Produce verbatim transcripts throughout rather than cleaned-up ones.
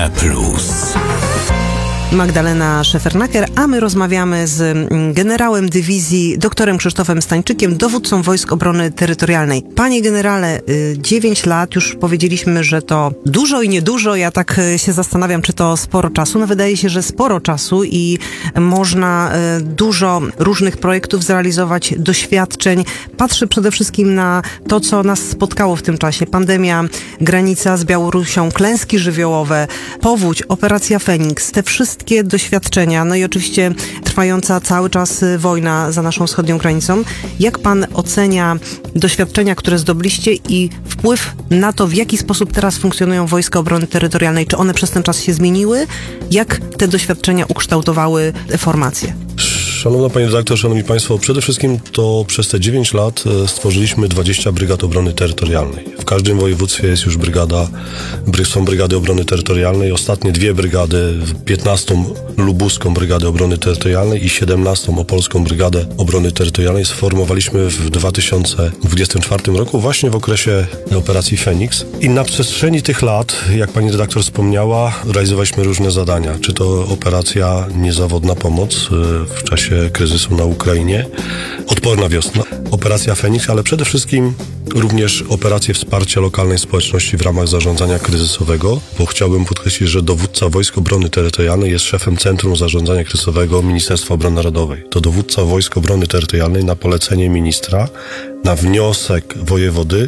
R plus. Magdalena Szefernaker, a my rozmawiamy z generałem dywizji doktorem Krzysztofem Stańczykiem, dowódcą Wojsk Obrony Terytorialnej. Panie generale, dziewięć lat, już powiedzieliśmy, że to dużo i niedużo. Ja tak się zastanawiam, czy to sporo czasu. No wydaje się, że sporo czasu i można dużo różnych projektów zrealizować, doświadczeń. Patrzę przede wszystkim na to, co nas spotkało w tym czasie. Pandemia, granica z Białorusią, klęski żywiołowe, powódź, operacja Feniks, te wszystkie doświadczenia, no i oczywiście trwająca cały czas wojna za naszą wschodnią granicą. Jak pan ocenia doświadczenia, które zdobyliście i wpływ na to, w jaki sposób teraz funkcjonują Wojska Obrony Terytorialnej? Czy one przez ten czas się zmieniły? Jak te doświadczenia ukształtowały formację? Szanowna Pani redaktor, Szanowni Państwo, przede wszystkim to przez te dziewięć lat stworzyliśmy dwadzieścia brygad obrony terytorialnej. W każdym województwie jest już brygada, są brygady obrony terytorialnej. Ostatnie dwie brygady, piętnastą lubuską brygadę obrony terytorialnej i siedemnastą opolską brygadę obrony terytorialnej sformowaliśmy w dwa tysiące dwudziestym czwartym roku, właśnie w okresie operacji Feniks. I na przestrzeni tych lat, jak Pani redaktor wspomniała, realizowaliśmy różne zadania. Czy to operacja Niezawodna Pomoc w czasie kryzysu na Ukrainie, Odporna Wiosna, operacja Feniks, ale przede wszystkim również operacje wsparcia lokalnej społeczności w ramach zarządzania kryzysowego, bo chciałbym podkreślić, że dowódca Wojsk Obrony Terytorialnej jest szefem Centrum Zarządzania Kryzysowego Ministerstwa Obrony Narodowej. To dowódca Wojsk Obrony Terytorialnej na polecenie ministra, na wniosek wojewody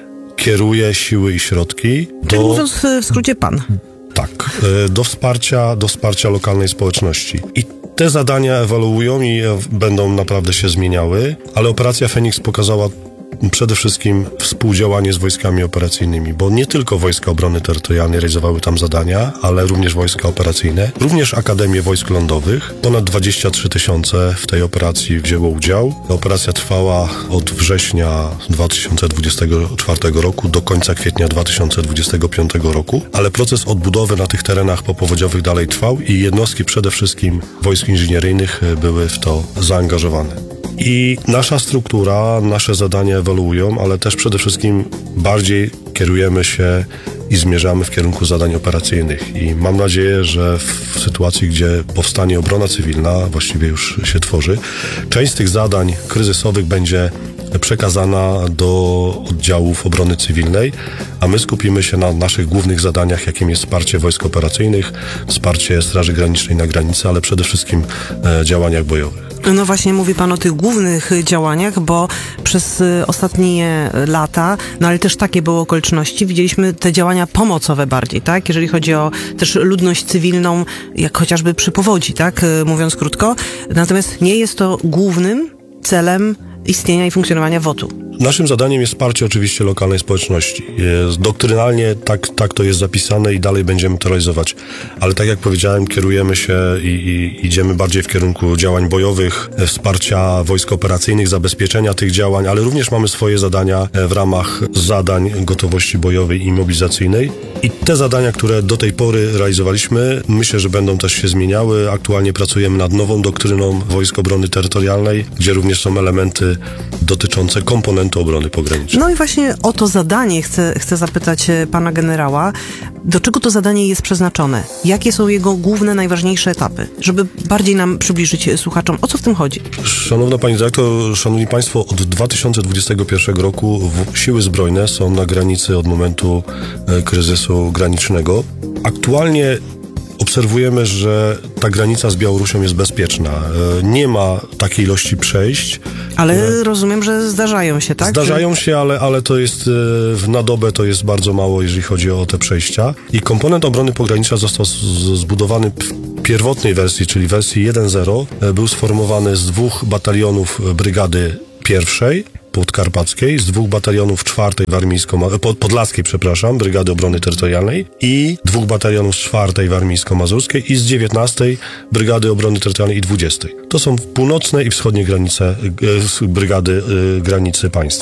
kieruje siły i środki do... Czyli mówiąc w skrócie pan. Tak, do wsparcia, do wsparcia lokalnej społeczności. I te zadania ewoluują i będą naprawdę się zmieniały, ale operacja Feniks pokazała przede wszystkim współdziałanie z wojskami operacyjnymi, bo nie tylko Wojska Obrony Terytorialnej realizowały tam zadania, ale również wojska operacyjne, również Akademie Wojsk Lądowych. Ponad dwadzieścia trzy tysiące w tej operacji wzięło udział. Operacja trwała od września dwa tysiące dwudziestego czwartego roku do końca kwietnia dwa tysiące dwudziestego piątego roku, ale proces odbudowy na tych terenach popowodziowych dalej trwał i jednostki przede wszystkim wojsk inżynieryjnych były w to zaangażowane. I nasza struktura, nasze zadania ewoluują, ale też przede wszystkim bardziej kierujemy się i zmierzamy w kierunku zadań operacyjnych. I mam nadzieję, że w sytuacji, gdzie powstanie obrona cywilna, właściwie już się tworzy, część z tych zadań kryzysowych będzie przekazana do oddziałów obrony cywilnej, a my skupimy się na naszych głównych zadaniach, jakim jest wsparcie wojsk operacyjnych, wsparcie Straży Granicznej na granicy, ale przede wszystkim e, działaniach bojowych. No właśnie mówi pan o tych głównych działaniach, bo przez ostatnie lata, no ale też takie były okoliczności, widzieliśmy te działania pomocowe bardziej, tak? Jeżeli chodzi o też ludność cywilną, jak chociażby przy powodzi, tak? Mówiąc krótko. Natomiast nie jest to głównym celem istnienia i funkcjonowania W O T-u. Naszym zadaniem jest wsparcie oczywiście lokalnej społeczności. Jest, doktrynalnie tak, tak to jest zapisane i dalej będziemy to realizować. Ale tak jak powiedziałem, kierujemy się i, i idziemy bardziej w kierunku działań bojowych, wsparcia wojsk operacyjnych, zabezpieczenia tych działań, ale również mamy swoje zadania w ramach zadań gotowości bojowej i mobilizacyjnej. I te zadania, które do tej pory realizowaliśmy, myślę, że będą też się zmieniały. Aktualnie pracujemy nad nową doktryną Wojsk Obrony Terytorialnej, gdzie również są elementy dotyczące komponentu obrony pogranicznej. No i właśnie o to zadanie chcę, chcę zapytać pana generała. Do czego to zadanie jest przeznaczone? Jakie są jego główne, najważniejsze etapy? Żeby bardziej nam przybliżyć słuchaczom, o co w tym chodzi? Szanowna Pani dyrektor, Szanowni Państwo, od dwa tysiące dwudziestego pierwszego roku siły zbrojne są na granicy od momentu e, kryzysu granicznego. Aktualnie obserwujemy, że ta granica z Białorusią jest bezpieczna. Nie ma takiej ilości przejść. Ale rozumiem, że zdarzają się, tak? Zdarzają się, ale, ale to jest w na dobę to jest bardzo mało, jeżeli chodzi o te przejścia. I komponent obrony pogranicznej został zbudowany w pierwotnej wersji, czyli wersji jeden zero. Był sformowany z dwóch batalionów brygady pierwszej podkarpackiej, z dwóch batalionów czwartej w armijsko- pod, podlaskiej, przepraszam, Brygady Obrony Terytorialnej i dwóch batalionów z czwartej w armijsko-mazurskiej i z dziewiętnastej Brygady Obrony Terytorialnej i dwudziestej. To są północne i wschodnie granice, e, brygady e, granicy państwa.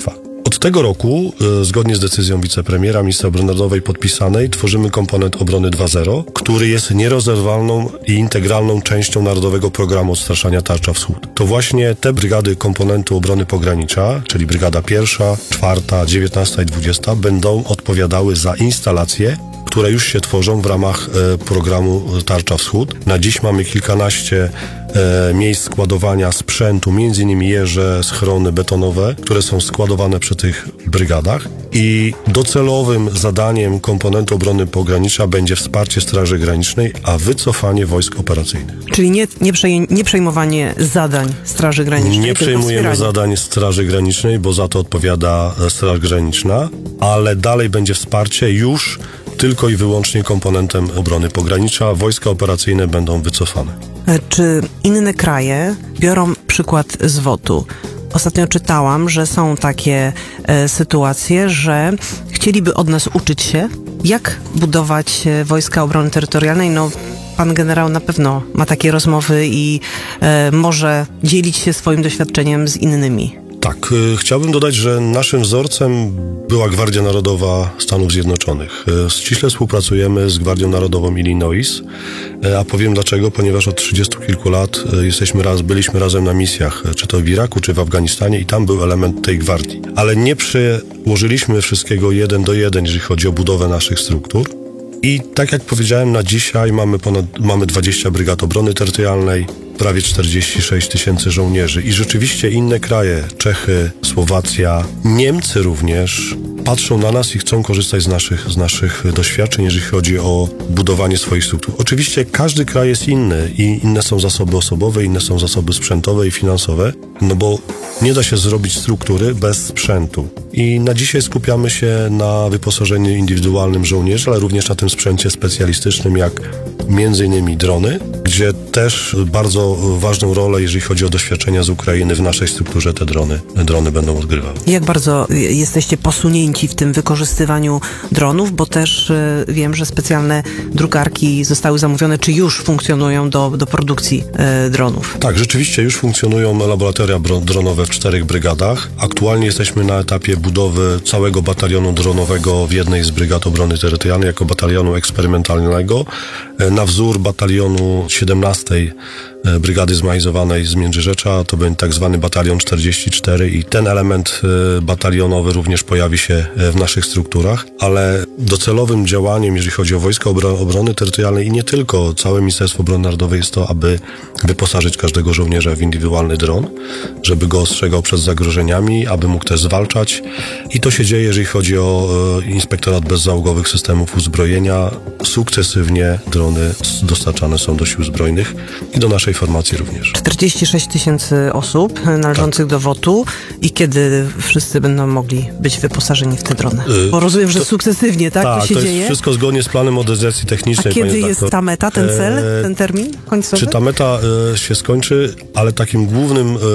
Od tego roku, y, zgodnie z decyzją wicepremiera, ministra obrony narodowej podpisanej, tworzymy komponent obrony dwa zero, który jest nierozerwalną i integralną częścią Narodowego Programu Odstraszania Tarcza Wschód. To właśnie te brygady komponentu obrony pogranicza, czyli brygada pierwsza, czwarta, dziewiętnasta i dwudziesta, będą odpowiadały za instalacje, które już się tworzą w ramach e, programu Tarcza Wschód. Na dziś mamy kilkanaście e, miejsc składowania sprzętu, między innymi jeże, schrony betonowe, które są składowane przy tych brygadach i docelowym zadaniem komponentu obrony pogranicza będzie wsparcie Straży Granicznej, a wycofanie wojsk operacyjnych. Czyli nie, nie, przej- nie przejmowanie zadań Straży Granicznej. Nie przejmujemy zadań Straży Granicznej, bo za to odpowiada Straż Graniczna, ale dalej będzie wsparcie już tylko i wyłącznie komponentem obrony pogranicza. Wojska operacyjne będą wycofane. Czy inne kraje biorą przykład z W O T-u? Ostatnio czytałam, że są takie e, sytuacje, że chcieliby od nas uczyć się, jak budować e, Wojska Obrony Terytorialnej. No, pan generał na pewno ma takie rozmowy i e, może dzielić się swoim doświadczeniem z innymi. Tak, y, chciałbym dodać, że naszym wzorcem była Gwardia Narodowa Stanów Zjednoczonych. Y, ściśle współpracujemy z Gwardią Narodową Illinois, y, a powiem dlaczego, ponieważ od trzydziestu kilku lat y, jesteśmy raz, byliśmy razem na misjach, y, czy to w Iraku, czy w Afganistanie i tam był element tej gwardii. Ale nie przełożyliśmy wszystkiego jeden do jeden, jeżeli chodzi o budowę naszych struktur. I tak jak powiedziałem, na dzisiaj mamy ponad, mamy dwadzieścia brygad obrony terytorialnej, prawie czterdzieści sześć tysięcy żołnierzy i rzeczywiście inne kraje, Czechy, Słowacja, Niemcy również patrzą na nas i chcą korzystać z naszych, z naszych doświadczeń, jeżeli chodzi o budowanie swoich struktur. Oczywiście każdy kraj jest inny i inne są zasoby osobowe, inne są zasoby sprzętowe i finansowe, no bo nie da się zrobić struktury bez sprzętu. I na dzisiaj skupiamy się na wyposażeniu indywidualnym żołnierzy, ale również na tym sprzęcie specjalistycznym, jak między innymi drony, gdzie też bardzo ważną rolę, jeżeli chodzi o doświadczenia z Ukrainy, w naszej strukturze te drony, drony będą odgrywały. Jak bardzo jesteście posunięci w tym wykorzystywaniu dronów, bo też y, wiem, że specjalne drukarki zostały zamówione, czy już funkcjonują do, do produkcji y, dronów? Tak, rzeczywiście już funkcjonują laboratoria dronowe w czterech brygadach. Aktualnie jesteśmy na etapie budowy całego batalionu dronowego w jednej z brygad obrony terytorialnej jako batalionu eksperymentalnego na wzór batalionu siedemnastej Brygady Zmechanizowanej z Międzyrzecza. To będzie tak zwany batalion czterdzieści cztery i ten element batalionowy również pojawi się w naszych strukturach, ale docelowym działaniem, jeżeli chodzi o Wojska Obrony Terytorialnej i nie tylko, całe Ministerstwo Obrony Narodowej jest to, aby wyposażyć każdego żołnierza w indywidualny dron, żeby go ostrzegał przed zagrożeniami, aby mógł też zwalczać i to się dzieje, jeżeli chodzi o Inspektorat Bezzałogowych Systemów Uzbrojenia. Sukcesywnie drony dostarczane są do Sił Zbrojnych i do naszej formacji również. czterdzieści sześć tysięcy osób należących tak. do W O T-u i kiedy wszyscy będą mogli być wyposażeni w te drony? Bo rozumiem, że to, sukcesywnie, tak? Tak, to się to dzieje? jest wszystko zgodnie z planem modernizacji technicznej. A kiedy jest ta meta, ten cel, ten termin końcowy? Czy ta meta e, się skończy, ale takim głównym e,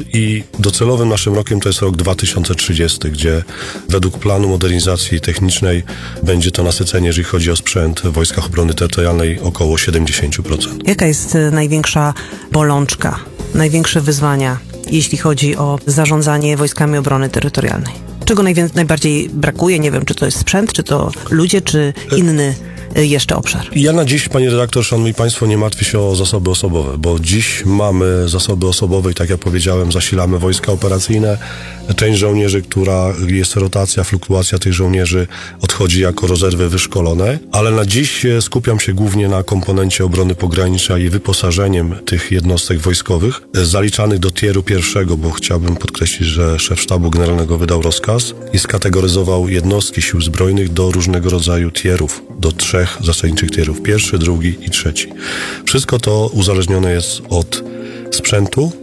i docelowym naszym rokiem to jest rok dwa tysiące trzydziesty, gdzie według planu modernizacji technicznej będzie to nasycenie, jeżeli chodzi o sprzęt w Wojskach Obrony Terytorialnej, około siedemdziesiąt procent. Jaka jest największa bolączka, największe wyzwania, jeśli chodzi o zarządzanie Wojskami Obrony Terytorialnej? Czego najwię- najbardziej brakuje? Nie wiem, czy to jest sprzęt, czy to ludzie, czy inny jeszcze obszar. Ja na dziś, panie redaktor, szanowni państwo, nie martwię się o zasoby osobowe, bo dziś mamy zasoby osobowe i tak jak powiedziałem, zasilamy wojska operacyjne. Część żołnierzy, która jest rotacja, fluktuacja tych żołnierzy odchodzi jako rezerwy wyszkolone, ale na dziś skupiam się głównie na komponencie obrony pogranicza i wyposażeniem tych jednostek wojskowych zaliczanych do tieru pierwszego, bo chciałbym podkreślić, że szef Sztabu Generalnego wydał rozkaz i skategoryzował jednostki Sił Zbrojnych do różnego rodzaju tierów, do trzech zasadniczych tierów. Pierwszy, drugi i trzeci. Wszystko to uzależnione jest od sprzętu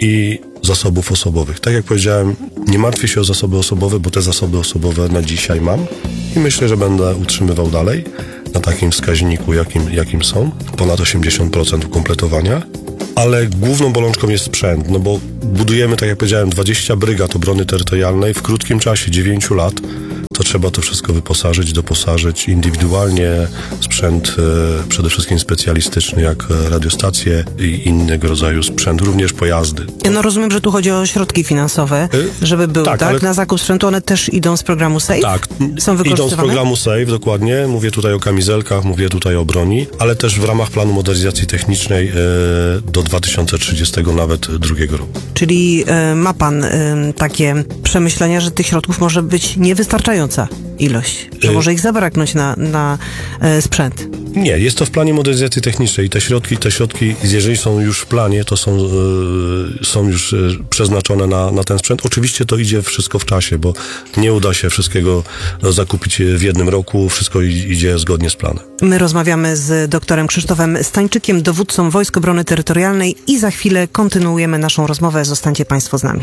i zasobów osobowych. Tak jak powiedziałem, nie martwię się o zasoby osobowe, bo te zasoby osobowe na dzisiaj mam i myślę, że będę utrzymywał dalej na takim wskaźniku, jakim, jakim są. Ponad osiemdziesiąt procent ukompletowania. Ale główną bolączką jest sprzęt, no bo budujemy, tak jak powiedziałem, dwadzieścia brygad obrony terytorialnej w krótkim czasie, dziewięciu lat. To trzeba to wszystko wyposażyć, doposażyć indywidualnie, sprzęt e, przede wszystkim specjalistyczny, jak radiostacje i innego rodzaju sprzęt, również pojazdy. No rozumiem, że tu chodzi o środki finansowe, Y, żeby były, tak? tak, ale- Na zakup sprzętu one też idą z programu SAFE? Tak, Są idą z wykorzystywane? programu SAFE, dokładnie. Mówię tutaj o kamizelkach, mówię tutaj o broni, ale też w ramach planu modernizacji technicznej e, do dwa tysiące trzydziestego nawet drugiego roku. Czyli e, ma pan e, takie przemyślenia, że tych środków może być niewystarczająca ilość, że Y- może ich zabraknąć na, na e, sprzęt. Nie, jest to w planie modernizacji technicznej i te środki, te środki, jeżeli są już w planie, to są, e, są już e, przeznaczone na, na ten sprzęt. Oczywiście to idzie wszystko w czasie, bo nie uda się wszystkiego no, zakupić w jednym roku, wszystko i- idzie zgodnie z planem. My rozmawiamy z doktorem Krzysztofem Stańczykiem, dowódcą Wojsk Obrony Terytorialnej i za chwilę kontynuujemy naszą rozmowę. Zostańcie Państwo z nami.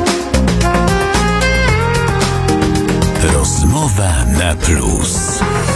Rozmowa na plus.